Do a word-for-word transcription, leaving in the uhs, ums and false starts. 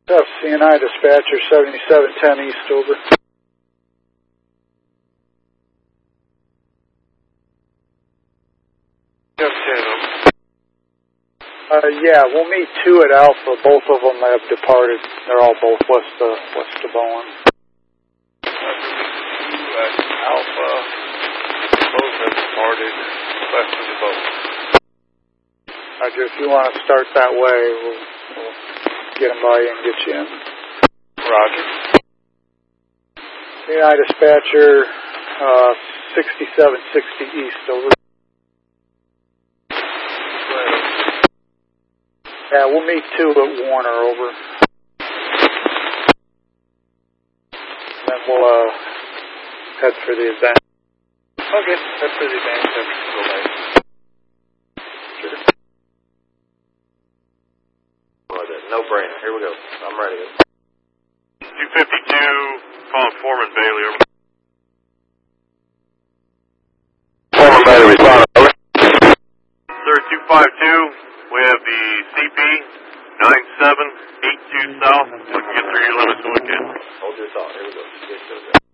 C N I dispatcher seventy-seven ten East, over. Uh, yeah, we'll meet two at Alpha. Both of them have departed. They're all both west of, west of Bowen. Two at Alpha. Both have departed west of the boat. Roger, if you want to start that way, we'll, we'll get them by you and get you in. Roger. C N I dispatcher uh, sixty-seven sixty East, over. Yeah, we'll meet two at Warner, over. Then we'll uh, head for the event. Okay, head for the event. Head for the light. Sure. No brainer. Here we go. I'm ready. two fifty-two, calling Foreman Bailey, over. Foreman Bailey, respond, over. Sir, two five two, we have the C P nine seven eight two south. We can get through your limits so we can. Hold your thought. Here we go.